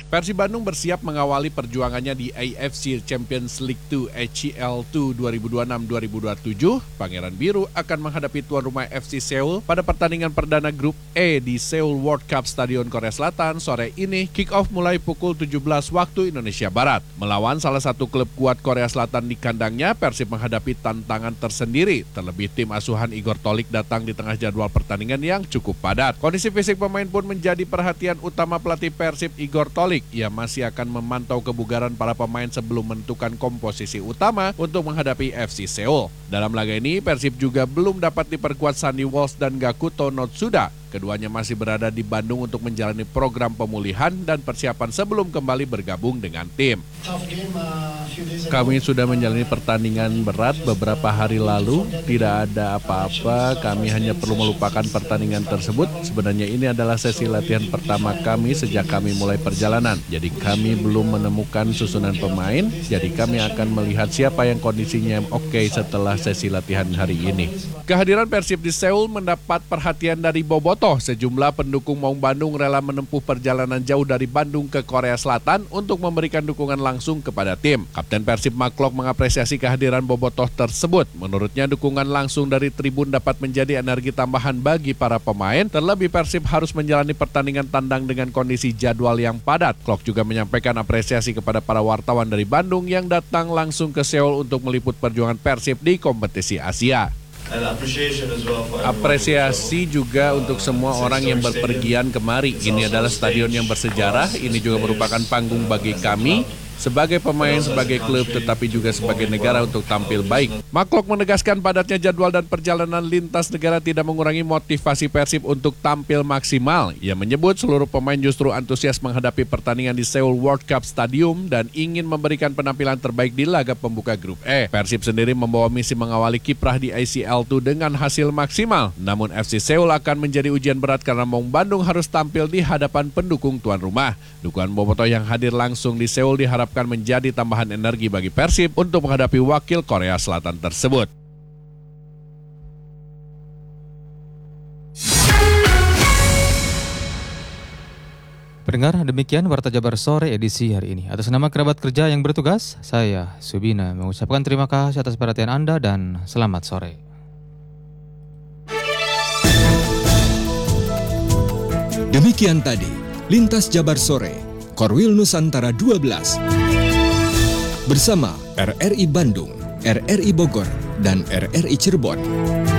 Persib Bandung bersiap mengawali perjuangannya di AFC Champions League 2 ACL 2 2026-2027. Pangeran Biru akan menghadapi tuan rumah FC Seoul pada pertandingan perdana grup E di Seoul World Cup Stadion Korea Selatan sore ini. Kick-off mulai pukul 17 waktu Indonesia Barat. Melawan salah satu klub kuat Korea Selatan di kandangnya, Persib menghadapi tantangan tersendiri. Terlebih tim asuhan Igor Tolik datang di tengah jadwal pertandingan yang cukup padat. Kondisi fisik pemain pun menjadi perhatian utama pelatih Persib Igor Tolik. Ia masih akan memantau kebugaran para pemain sebelum menentukan komposisi utama untuk menghadapi FC Seoul. Dalam laga ini, Persib juga belum dapat diperkuat Sandy Walsh dan Gakuto Notsuda. Keduanya masih berada di Bandung untuk menjalani program pemulihan dan persiapan sebelum kembali bergabung dengan tim. Kami sudah menjalani pertandingan berat beberapa hari lalu, tidak ada apa-apa, kami hanya perlu melupakan pertandingan tersebut. Sebenarnya ini adalah sesi latihan pertama kami sejak kami mulai perjalanan. Jadi kami belum menemukan susunan pemain, jadi kami akan melihat siapa yang kondisinya oke setelah sesi latihan hari ini. Kehadiran Persib di Seoul mendapat perhatian dari Bobotoh. Sejumlah pendukung Maung Bandung rela menempuh perjalanan jauh dari Bandung ke Korea Selatan untuk memberikan dukungan langsung kepada tim. Kapten Persib Maklok mengapresiasi kehadiran Bobotoh tersebut. Menurutnya dukungan langsung dari tribun dapat menjadi energi tambahan bagi para pemain. Terlebih Persib harus menjalani pertandingan tandang dengan kondisi jadwal yang padat. Klok juga menyampaikan apresiasi kepada para wartawan dari Bandung yang datang langsung ke Seoul untuk meliput perjuangan Persib di kompetisi Asia. Apresiasi juga untuk semua orang yang berpergian kemari. Ini adalah stadion yang bersejarah, ini juga merupakan panggung bagi kami sebagai pemain, sebagai klub, tetapi juga sebagai negara untuk tampil baik. Maklok menegaskan padatnya jadwal dan perjalanan lintas negara tidak mengurangi motivasi Persib untuk tampil maksimal. Ia menyebut seluruh pemain justru antusias menghadapi pertandingan di Seoul World Cup Stadium dan ingin memberikan penampilan terbaik di laga pembuka grup E. Persib sendiri membawa misi mengawali kiprah di ACL 2 dengan hasil maksimal. Namun FC Seoul akan menjadi ujian berat karena Maung Bandung harus tampil di hadapan pendukung tuan rumah. Dukungan Bobotoh yang hadir langsung di Seoul diharapkan menjadi tambahan energi bagi Persib untuk menghadapi wakil Korea Selatan tersebut. Pendengar, demikian Warta Jabar Sore edisi hari ini. Atas nama kerabat kerja yang bertugas, saya Subina mengucapkan terima kasih atas perhatian Anda dan selamat sore. Demikian tadi Lintas Jabar Sore, Korwil Nusantara 12 bersama RRI Bandung, RRI Bogor, dan RRI Cirebon.